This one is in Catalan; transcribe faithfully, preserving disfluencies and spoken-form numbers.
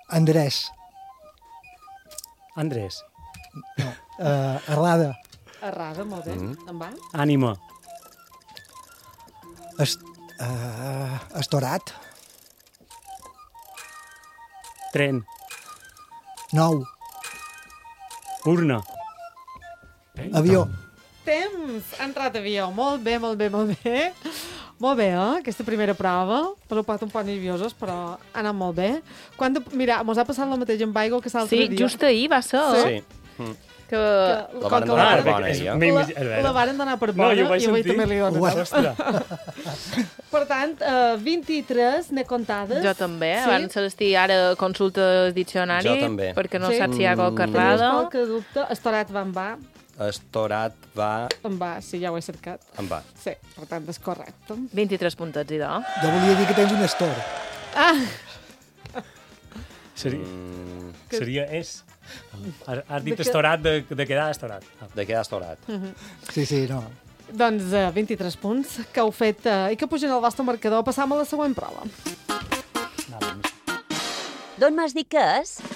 Andrés. Andrés. No. Uh, Arrada. Arrada, molt bé. Mm. En va? Ànima. Est, uh, estorat. Tren. Nou. Urna. Avió. Temps! Ha entrat avió. Molt bé, molt bé, molt bé. Molt bé, eh? Aquesta primera prova. Per un pot un poc nerviosos, però ha anat molt bé. Quan de... Mira, mos ha passat el mateix amb aigua que l'altre Sí, dia. just ahir va ser. Sí. Mm. Que... Que, La varen com que donar la- per bona, ja. La, la varen donar per bona No, jo ho vaig i avui sentir. també li donen. Ostres. Per tant, uh, vint-i-tres n'he comptades. Jo també, Sí? abans estic ara consulta el diccionari, Jo també. perquè no Sí? saps si hi ha qualque Mm. Tenies errada. qualque dubte? Estorat va en va. Estorat va... En va, sí, ja ho he cercat. En va. Sí, per tant, és correcte. vint-i-tres puntets, idò. Jo volia dir que tens un estor. Ah, Seria, Mm, seria és. Has, has dit De que- estorat de, de quedar estorat. Ah. de què ha estorat? Sí, sí, no. doncs uh, vint-i-tres punts que heu fet uh, i que pugen al vostre marcador. Passam a la següent prova. Vale. D'on m'has dit que és?